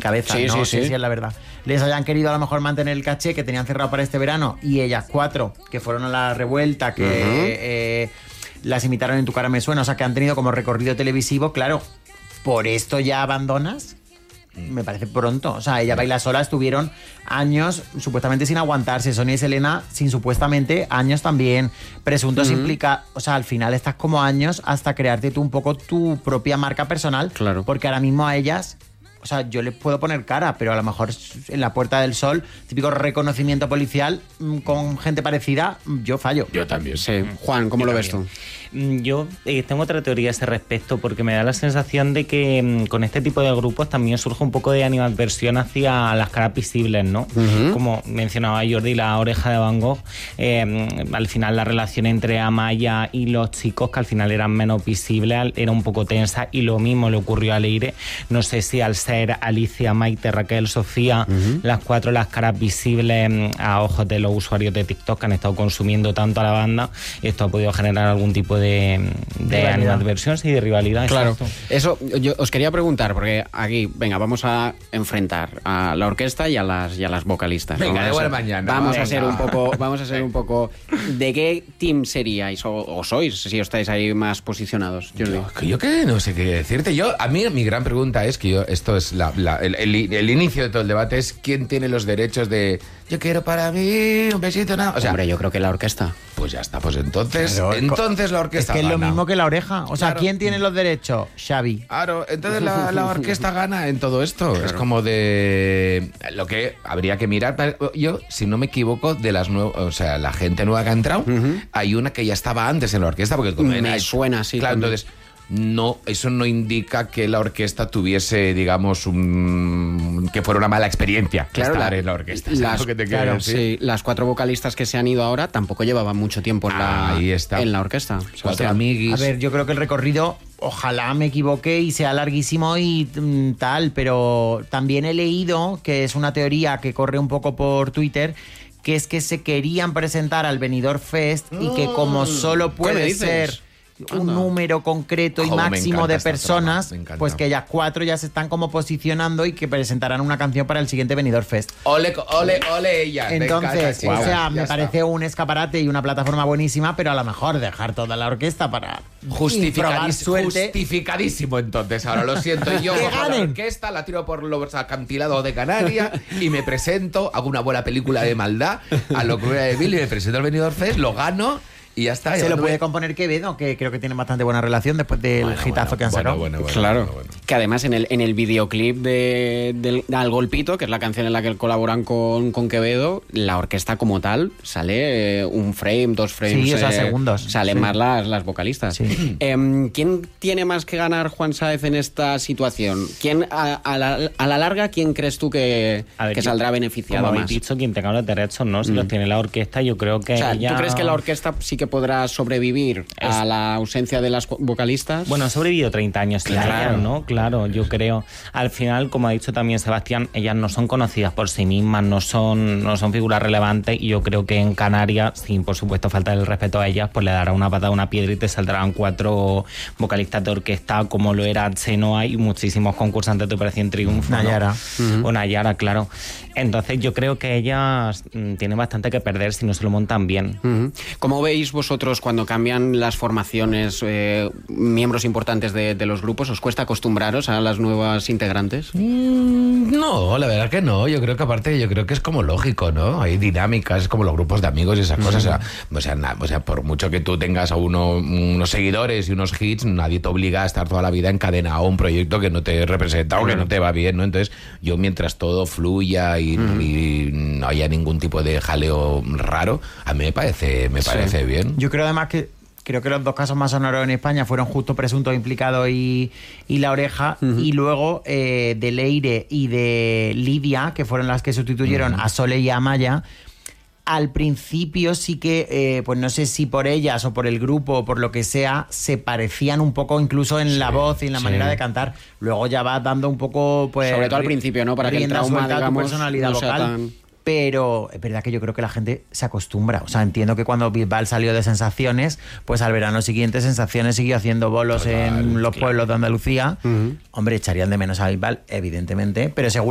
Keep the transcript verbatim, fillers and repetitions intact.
cabeza, sí, no sí, sé sí. si es la verdad, les hayan querido a lo mejor mantener el caché que tenían cerrado para este verano y ellas cuatro que fueron a la revuelta, que uh-huh. eh, las imitaron en Tu cara me suena, o sea, que han tenido como recorrido televisivo, claro, por esto ya abandonas. Me parece pronto. O sea, Ella baila sola estuvieron años supuestamente sin aguantarse. Sonia y Selena sin supuestamente años también. Presuntos uh-huh. implica... O sea, al final estás como años hasta crearte tú un poco tu propia marca personal. Claro. Porque ahora mismo a ellas... O sea, yo les puedo poner cara, pero a lo mejor en la Puerta del Sol, típico reconocimiento policial con gente parecida, yo fallo. Yo también. Sí. Juan, ¿cómo yo lo también. ves tú? Yo eh, tengo otra teoría a ese respecto, porque me da la sensación de que mm, con este tipo de grupos también surge un poco de animadversión hacia las caras visibles, ¿no? Uh-huh. Como mencionaba Jordi, la oreja de Van Gogh, eh, al final la relación entre Amaya y los chicos, que al final eran menos visibles, era un poco tensa, y lo mismo le ocurrió a Leire. No sé si al ser Alicia, Maite, Raquel, Sofía, uh-huh. las cuatro las caras visibles a ojos de los usuarios de TikTok que han estado consumiendo tanto a la banda, esto ha podido generar algún tipo de, de animadversión y de rivalidad. Claro, exacto. Eso yo os quería preguntar, porque aquí, venga, vamos a enfrentar a la orquesta y a las, y a las vocalistas. Venga, vamos de buena a ser, mañana. Vamos venga. a ser un poco, vamos a ser un poco. ¿De qué team seríais o, o sois, si estáis ahí más posicionados? Yo, yo que no sé qué decirte. Yo, a mí mi gran pregunta es que yo, esto es La, la, el, el, el inicio de todo el debate es quién tiene los derechos de yo quiero para mí un besito, nada. O sea, hombre, yo creo que la orquesta. Pues ya está, pues entonces, claro, entonces la orquesta es que gana. Es lo mismo que la oreja. O sea, claro. ¿quién tiene los derechos? Xavi. Claro, entonces la, la orquesta gana en todo esto. Claro. Es como de lo que habría que mirar. Yo, si no me equivoco, de las nuevas, o sea, la gente nueva que ha entrado, uh-huh. hay una que ya estaba antes en la orquesta, porque como me era, suena, sí. Claro, también. entonces. No, eso no indica que la orquesta tuviese, digamos, un, que fuera una mala experiencia claro, estar la, en la orquesta. Las, que te claro, sí, las cuatro vocalistas que se han ido ahora tampoco llevaban mucho tiempo en la, Ahí está. En la orquesta. Cuatro amiguis. A ver, yo creo que el recorrido, ojalá me equivoque y sea larguísimo y mm, tal, pero también he leído, que es una teoría que corre un poco por Twitter, que es que se querían presentar al Benidorm Fest mm, y que como solo puede ser un Anda. número concreto y Joder, máximo de personas, pues que ellas cuatro ya se están como posicionando y que presentarán una canción para el siguiente Benidorm Fest. Ole, ole, ole ellas. Entonces, encanta, o sea, wow, me parece está. un escaparate y una plataforma buenísima, pero a lo mejor dejar toda la orquesta para Justificadís, suerte. Justificadísimo, entonces. Ahora lo siento, yo cojo la orquesta, la tiro por los acantilados de Canarias y me presento, hago una buena película de maldad a lo Cruella de Vil y me presento al Benidorm Fest, lo gano. Y ya está. Se lo puede componer Quevedo, que creo que tiene bastante buena relación después del bueno, hitazo bueno, que han bueno, sacado. Bueno, bueno, claro. Bueno, bueno. Que además en el, en el videoclip de, de, de Al Golpito, que es la canción en la que colaboran con, con Quevedo, la orquesta como tal sale eh, un frame, dos frames. Sí, o sea, eh, segundos. Salen sí. más las, las vocalistas. Sí. Eh, ¿Quién tiene más que ganar, Juan Sáez, en esta situación? ¿Quién a, a, la, a la larga, quién crees tú que, ver, que saldrá beneficiado como más? Habéis dicho, quien tenga los derechos, ¿no? Si mm. los tiene la orquesta, yo creo que o sea, ella... ¿tú crees que la orquesta sí que podrá sobrevivir vivir a es... la ausencia de las vocalistas? Bueno, ha sobrevivido treinta años sin claro. ellas, ¿no? Claro, yo creo. Al final, como ha dicho también Sebastián, ellas no son conocidas por sí mismas, no son, no son figuras relevantes, y yo creo que en Canarias, sin por supuesto faltar el respeto a ellas, pues le dará una patada a una piedra y te saldrán cuatro vocalistas de orquesta, como lo era Chenoa y muchísimos concursantes de Operación Triunfo, Nayara. ¿no? Uh-huh. O Nayara, claro. Entonces yo creo que ellas mmm, tienen bastante que perder si no se lo montan bien. Uh-huh. ¿Cómo veis vosotros cuando cambian las formaciones, eh, miembros importantes de, de los grupos? ¿Os cuesta acostumbraros a las nuevas integrantes? Mm, no, la verdad que no. Yo creo que aparte, yo creo que es como lógico, ¿no? Hay dinámicas, es como los grupos de amigos y esas uh-huh. cosas. O sea, o, sea, na, o sea, por mucho que tú tengas a uno, unos seguidores y unos hits, nadie te obliga a estar toda la vida encadenado a un proyecto que no te representa uh-huh. o que no te va bien, ¿no? Entonces, yo mientras todo fluya y, uh-huh. y no haya ningún tipo de jaleo raro, a mí me parece, me parece sí. bien. Yo creo además que Creo que los dos casos más sonoros en España fueron justo Presunto Implicado y, y La Oreja, uh-huh. y luego eh, de Leire y de Lidia, que fueron las que sustituyeron uh-huh. a Sole y a Amaya. Al principio sí que, eh, pues no sé si por ellas o por el grupo o por lo que sea, se parecían un poco incluso en sí, la voz y en la sí. manera de cantar. Luego ya va dando un poco, pues... Sobre todo al principio, ¿no? Para que el trauma, digamos, tu personalidad no vocal. sea tan... Pero es verdad que yo creo que la gente se acostumbra. O sea, entiendo que cuando Bisbal salió de Sensaciones, pues al verano siguiente Sensaciones siguió haciendo bolos Total, en los claro. pueblos de Andalucía. Uh-huh. Hombre, echarían de menos a Bisbal, evidentemente, pero seguro